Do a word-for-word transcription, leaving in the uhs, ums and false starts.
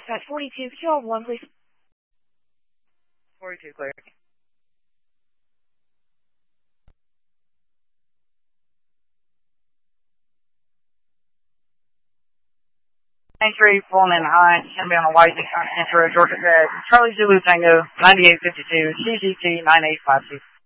Dispatch forty-two, could you hold one, please? forty-two, clear. Entry, pulling in high, it's going to be on the white entry, Georgia, uh, Charlie Zulu Tango, ninety-eight fifty-two, C Z T nine eight five two.